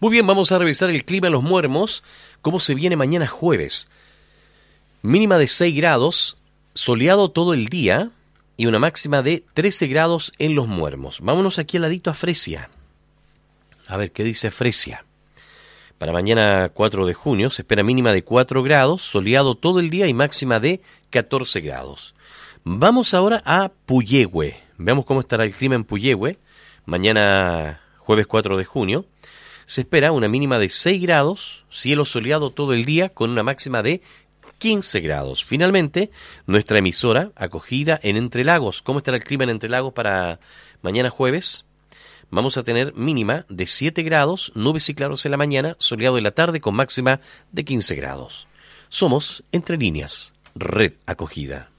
Muy bien, vamos a revisar el clima en Los Muermos, cómo se viene mañana jueves. Mínima de 6 grados, soleado todo el día y una máxima de 13 grados en Los Muermos. Vámonos aquí al ladito a Fresia. A ver, ¿qué dice Fresia? Para mañana 4 de junio se espera mínima de 4 grados, soleado todo el día y máxima de 14 grados. Vamos ahora a Puyehue. Veamos cómo estará el clima en Puyehue. Mañana jueves 4 de junio. Se espera una mínima de 6 grados, cielo soleado todo el día con una máxima de 15 grados. Finalmente, nuestra emisora acogida en Entre Lagos. ¿Cómo estará el clima en Entre Lagos para mañana jueves? Vamos a tener mínima de 7 grados, nubes y claros en la mañana, soleado en la tarde con máxima de 15 grados. Somos Entre Líneas, red acogida.